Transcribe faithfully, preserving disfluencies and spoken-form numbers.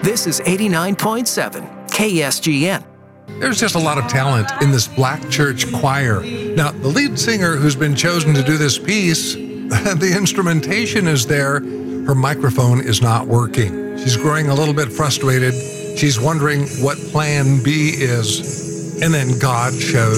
This is eighty-nine point seven K S G N. There's just a lot of talent in this Black Church choir. Now, the lead singer who's been chosen to do this piece, the instrumentation is there. Her microphone is not working. She's growing a little bit frustrated. She's wondering what plan B is. And then God shows